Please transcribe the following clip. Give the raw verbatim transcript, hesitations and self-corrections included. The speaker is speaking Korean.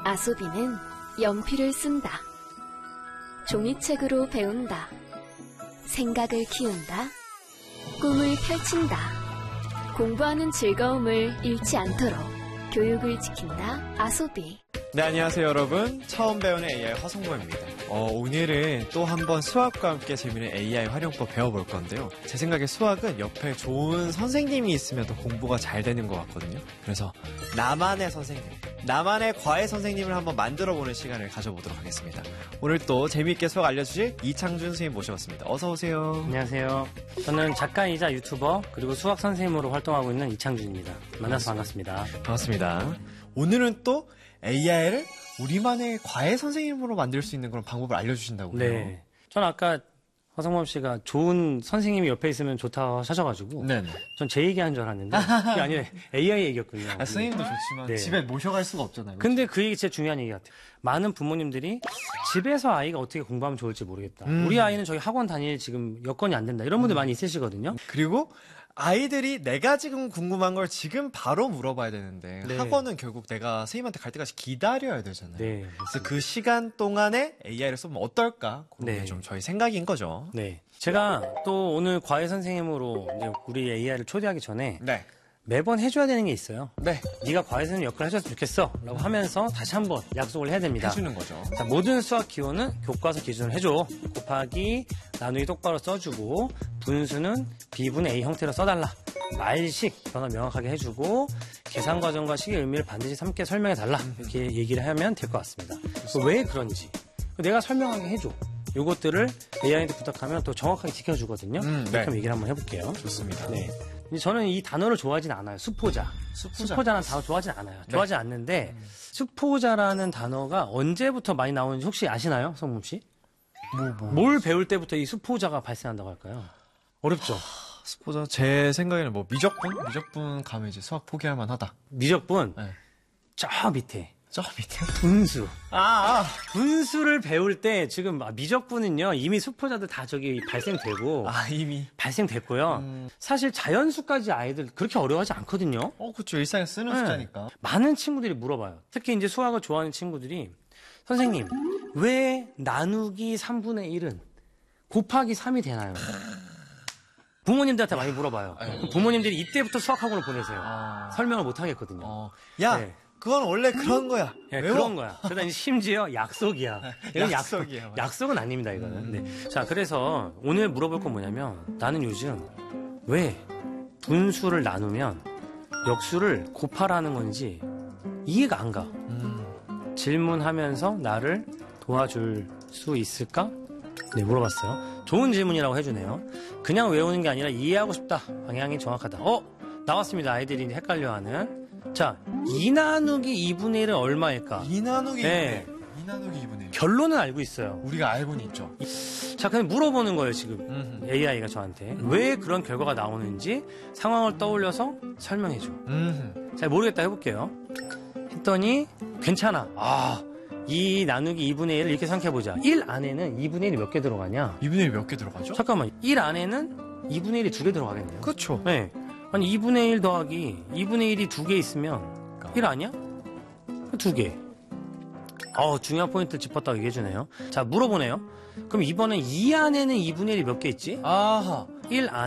아소비는 연필을 쓴다. 종이책으로 배운다. 생각을 키운다. 꿈을 펼친다. 공부하는 즐거움을 잃지 않도록 교육을 지킨다. 아소비. 네, 안녕하세요 여러분. 처음 배우는 에이아이 화성범입니다. 어, 오늘은 또 한 번 수학과 함께 재미있는 에이아이 활용법 배워볼 건데요. 제 생각에 수학은 옆에 좋은 선생님이 있으면 더 공부가 잘 되는 것 같거든요. 그래서 나만의 선생님, 나만의 과외 선생님을 한번 만들어보는 시간을 가져보도록 하겠습니다. 오늘 또 재미있게 수학 알려주실 이창준 선생님 모셔봤습니다. 어서 오세요. 안녕하세요. 저는 작가이자 유튜버 그리고 수학 선생님으로 활동하고 있는 이창준입니다. 만나서 반갑습니다. 반갑습니다. 오늘은 또 에이아이를 우리만의 과외 선생님으로 만들 수 있는 그런 방법을 알려주신다고요? 네. 전 아까 허성범 씨가 좋은 선생님이 옆에 있으면 좋다고 하셔가지고 네네. 전 제 얘기한 줄 알았는데 그게 아니라 에이아이 얘기였군요. 아, 선생님도 좋지만 네. 집에 모셔갈 수가 없잖아요. 근데 그 얘기 진짜 중요한 얘기 같아요. 많은 부모님들이 집에서 아이가 어떻게 공부하면 좋을지 모르겠다. 음. 우리 아이는 저기 학원 다닐 지금 여건이 안 된다. 이런 분들 음. 많이 있으시거든요. 그리고 아이들이 내가 지금 궁금한 걸 지금 바로 물어봐야 되는데 네. 학원은 결국 내가 선생님한테 갈 때까지 기다려야 되잖아요. 네. 그래서 그 시간 동안에 에이아이를 쓰면 어떨까? 그게 네. 좀 저희 생각인 거죠. 네. 제가 또 오늘 과외 선생님으로 이제 우리 에이아이를 초대하기 전에 네. 매번 해줘야 되는 게 있어요. 네. 네가 과외 선생님 역할을 해줬으면 좋겠어 라고 하면서 다시 한번 약속을 해야 됩니다. 해주는 거죠. 자, 모든 수학 기호는 교과서 기준으로 해줘. 곱하기, 나누기 똑바로 써주고 분수는 B분의 A 형태로 써달라. 말식 변화 명확하게 해주고 계산 과정과 식의 의미를 반드시 함께 설명해달라. 이렇게 얘기를 하면 될 것 같습니다. 왜 그런지 내가 설명하게 해줘. 요것들을 에이아이한테 부탁하면 또 정확하게 지켜주거든요. 음, 네. 그렇게 얘기를 한번 해볼게요. 좋습니다. 네. 저는 이 단어를 좋아하진 않아요. 수포자. 수포자. 수포자라는 단어 좋아하진 않아요. 네. 좋아하진 않는데 음. 수포자라는 단어가 언제부터 많이 나오는지 혹시 아시나요? 성범 씨? 뭐, 뭐. 뭘 배울 때부터 이 수포자가 발생한다고 할까요? 어렵죠? 수포자 제 생각에는 뭐 미적분? 미적분 가면 이제 수학 포기할 만하다. 미적분? 네. 저 밑에. 저 밑에? 분수. 아, 아. 분수를 배울 때 지금 미적분은요 이미 수포자들 다 저기 발생되고 아, 이미 발생됐고요. 음. 사실 자연수까지 아이들 그렇게 어려워하지 않거든요. 어, 그렇죠. 일상에 쓰는 네. 숫자니까. 많은 친구들이 물어봐요. 특히 이제 수학을 좋아하는 친구들이 선생님 왜 나누기 삼분의 일은 곱하기 삼이 되나요? 부모님들한테 많이 물어봐요. 네. 부모님들이 이때부터 수학학원을 보내세요. 아. 설명을 못 하겠거든요. 어. 야. 네. 그건 원래 그런 거야. 네, 그런 거야. 그러다 심지어 약속이야. 이건 약속이에요. 약속, 약속은 아닙니다, 이거는. 음. 네. 자, 그래서 오늘 물어볼 건 뭐냐면 나는 요즘 왜 분수를 나누면 역수를 곱하라는 건지 이해가 안 가. 음. 질문하면서 나를 도와줄 수 있을까? 네, 물어봤어요. 좋은 질문이라고 해주네요. 그냥 외우는 게 아니라 이해하고 싶다. 방향이 정확하다. 어? 나왔습니다. 아이들이 이제 헷갈려하는. 자, 이 나누기 이분의 일은 얼마일까? 이 나누기 네. 이분의 일. 이 나누기 이분의 일. 결론은 알고 있어요. 우리가 알고는 있죠. 자, 그냥 물어보는 거예요, 지금. 음흠. 에이아이가 저한테. 음흠. 왜 그런 결과가 나오는지 상황을 떠올려서 설명해줘. 음흠. 잘 모르겠다 해볼게요. 했더니 괜찮아. 아, 이 나누기 이분의 일을 이렇게 생각해보자. 일 안에는 이분의 일이 몇 개 들어가냐? 이분의 일 몇 개 들어가죠? 잠깐만. 일 안에는 이분의 일이 두 개 들어가겠네요. 그렇죠. 네. 아니 이분의 일 더하기 이분의 일이 두 개 있으면 그러니까. 일 아니야? 두 개. 어, 중요한 포인트 짚었다고 얘기해주네요. 자, 물어보네요. 그럼 이번엔 이 안에는 이분의 일이 몇 개 있지? 아하. 일 안